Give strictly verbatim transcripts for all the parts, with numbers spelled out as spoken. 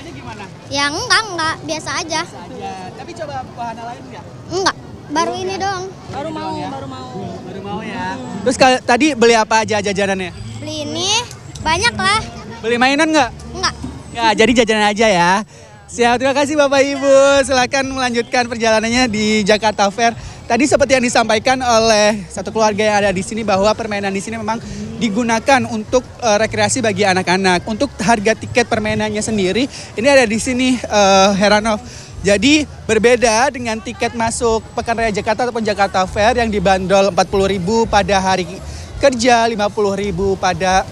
wahananya gimana? Ya enggak, enggak. Biasa aja. Biasa aja. Tapi coba wahana lain nggak? Enggak. Baru ini doang. Baru Ini mau, doang ya? baru mau. Baru mau ya. Terus kal- tadi beli apa aja jajanannya? Beli ini banyak lah. Beli mainan nggak? Enggak. Ya, jadi jajanan aja ya. Siap, terima kasih Bapak Ibu. Silakan melanjutkan perjalanannya di Jakarta Fair. Tadi seperti yang disampaikan oleh satu keluarga yang ada di sini bahwa permainan di sini memang digunakan untuk uh, rekreasi bagi anak-anak. Untuk harga tiket permainannya sendiri, ini ada di sini uh, Heranov. Jadi berbeda dengan tiket masuk Pekan Raya Jakarta ataupun Jakarta Fair yang dibanderol empat puluh ribu pada hari kerja, lima puluh ribu pada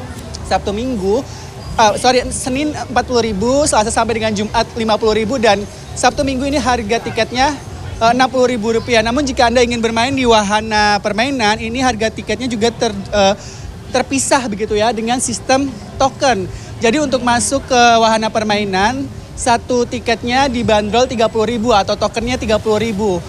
Sabtu Minggu. Uh, sorry, Senin empat puluh ribu, Selasa sampai dengan Jumat lima puluh ribu, dan Sabtu Minggu ini harga tiketnya uh, enam puluh ribu rupiah. Namun jika Anda ingin bermain di wahana permainan, ini harga tiketnya juga ter, uh, terpisah begitu ya dengan sistem token. Jadi untuk masuk ke wahana permainan, satu tiketnya dibanderol tiga puluh ribu atau tokennya tiga puluh ribu.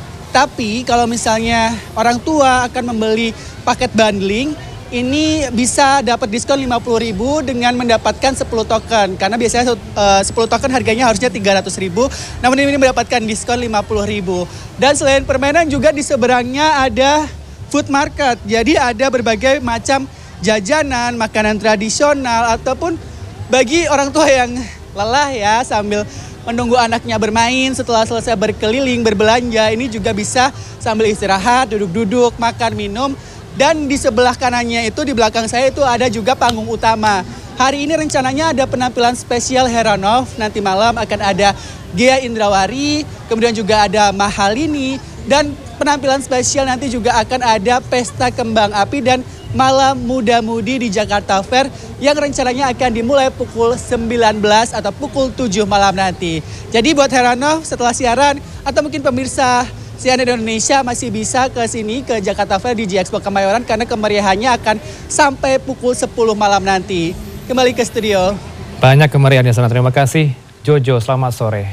Tapi kalau misalnya orang tua akan membeli paket bundling, ini bisa dapat diskon lima puluh ribu dengan mendapatkan sepuluh token. Karena biasanya uh, sepuluh token harganya harusnya tiga ratus ribu, namun ini mendapatkan diskon lima puluh ribu. Dan selain permainan juga di seberangnya ada food market. Jadi ada berbagai macam jajanan, makanan tradisional, ataupun bagi orang tua yang lelah ya sambil menunggu anaknya bermain setelah selesai berkeliling, berbelanja, ini juga bisa sambil istirahat, duduk-duduk, makan, minum. Dan di sebelah kanannya itu, di belakang saya itu ada juga panggung utama. Hari ini rencananya ada penampilan spesial Heranov. Nanti malam akan ada Ghea Indrawari, kemudian juga ada Mahalini. Dan penampilan spesial nanti juga akan ada pesta kembang api dan malam muda-mudi di Jakarta Fair yang rencananya akan dimulai pukul sembilan belas atau pukul tujuh malam nanti. Jadi buat Heranov setelah siaran atau mungkin pemirsa C N N Indonesia masih bisa ke sini ke Jakarta Fair di G-Expo Kemayoran karena kemeriahannya akan sampai pukul sepuluh malam nanti. Kembali ke studio. Banyak kemeriahan ya sana. Terima kasih Jojo, selamat sore.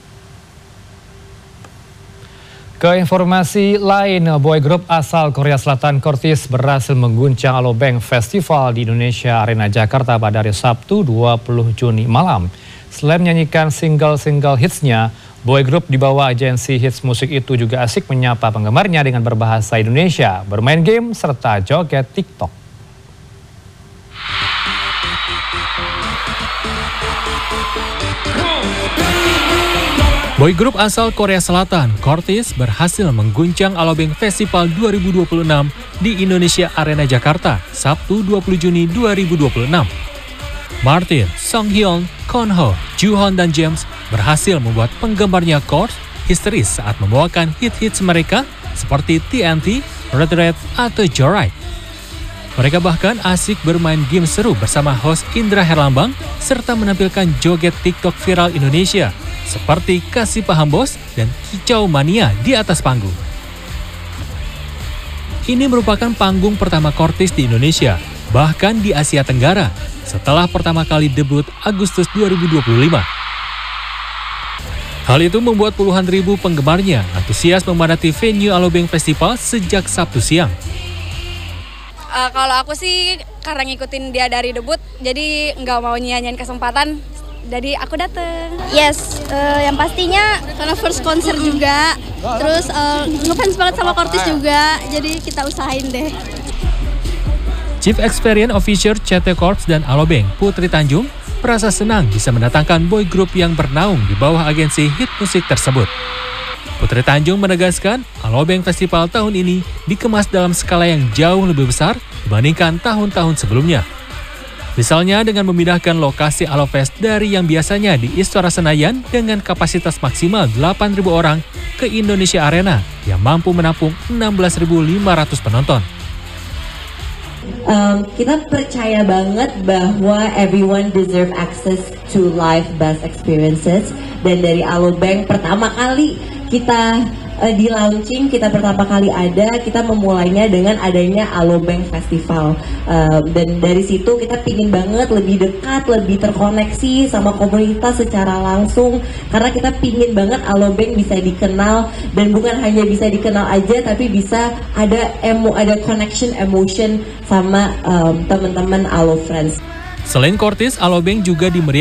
Ke informasi lain, boy group asal Korea Selatan Kortis berhasil mengguncang Alobank Festival di Indonesia Arena Jakarta pada hari Sabtu dua puluh Juni malam. Selain menyanyikan single-single hitsnya, boy group di bawah agensi hits musik itu juga asik menyapa penggemarnya dengan berbahasa Indonesia, bermain game, serta joget TikTok. Boy group asal Korea Selatan, Kortis, berhasil mengguncang Alobank Festival dua ribu dua puluh enam di Indonesia Arena Jakarta, Sabtu dua puluh Juni dua ribu dua puluh enam. Martin, Songhyun, Konho, Juhon, dan James berhasil membuat penggemarnya Kors histeris saat membawakan hit-hits mereka seperti T N T, Red Red, atau Joyride. Mereka bahkan asik bermain game seru bersama host Indra Herlambang serta menampilkan joget TikTok viral Indonesia seperti Kasih Paham Bos dan Kicau Mania di atas panggung. Ini merupakan panggung pertama Kortis di Indonesia, bahkan di Asia Tenggara, setelah pertama kali debut Agustus dua ribu dua puluh lima. Hal itu membuat puluhan ribu penggemarnya antusias memadati venue Alobank Festival sejak Sabtu siang. Uh, kalau aku sih karena ngikutin dia dari debut, jadi nggak mau nyanyiin kesempatan, jadi aku dateng. Yes, uh, yang pastinya karena first konser juga. Terus uh, ngefans banget sama Kortis juga. Jadi kita usahain deh. Chief Experience Officer C T Corps dan Alobank, Putri Tanjung, merasa senang bisa mendatangkan boy group yang bernaung di bawah agensi hit musik tersebut. Putri Tanjung menegaskan, Alobank Festival tahun ini dikemas dalam skala yang jauh lebih besar dibandingkan tahun-tahun sebelumnya. Misalnya dengan memindahkan lokasi Alofest dari yang biasanya di Istora Senayan dengan kapasitas maksimal delapan ribu orang ke Indonesia Arena yang mampu menampung enam belas ribu lima ratus penonton. Um, kita percaya banget bahwa everyone deserve access to live best experiences, dan dari Alobank pertama kali kita uh, di launching, kita pertama kali ada, kita memulainya dengan adanya Alobank Festival, uh, dan dari situ kita pingin banget lebih dekat, lebih terkoneksi sama komunitas secara langsung, karena kita pingin banget Alobank bisa dikenal, dan bukan hanya bisa dikenal aja, tapi bisa ada emo, ada connection emotion sama um, teman-teman Alo Friends. Selain Kortis, Alobank juga dimeriahkan